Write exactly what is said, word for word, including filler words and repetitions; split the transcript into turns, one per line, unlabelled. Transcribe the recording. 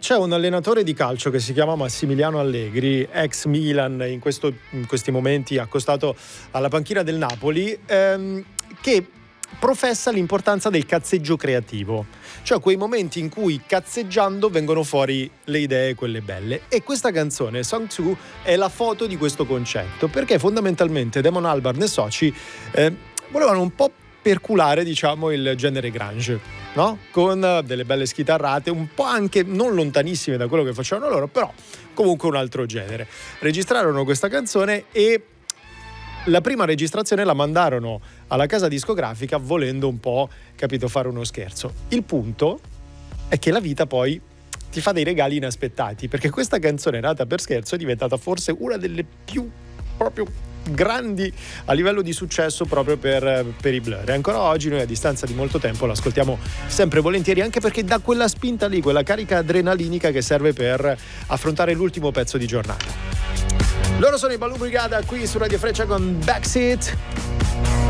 C'è un allenatore di calcio che si chiama Massimiliano Allegri, ex Milan, in, questo, in questi momenti accostato alla panchina del Napoli, ehm, che professa l'importanza del cazzeggio creativo, cioè quei momenti in cui cazzeggiando vengono fuori le idee, quelle belle. E questa canzone, Song due, è la foto di questo concetto, perché fondamentalmente Damon Albarn e soci eh, volevano un po' perculare, diciamo, il genere grunge, no? Con delle belle schitarrate, un po' anche non lontanissime da quello che facevano loro, però comunque un altro genere. Registrarono questa canzone e la prima registrazione la mandarono alla casa discografica volendo un po', capito, fare uno scherzo. Il punto è che la vita poi ti fa dei regali inaspettati, perché questa canzone nata per scherzo è diventata forse una delle più proprio grandi a livello di successo proprio per, per i Blur. E ancora oggi noi a distanza di molto tempo l'ascoltiamo sempre volentieri, anche perché dà quella spinta lì, quella carica adrenalinica che serve per affrontare l'ultimo pezzo di giornata. Loro sono i Balloon Brigada qui su Radio Freccia con Backseat.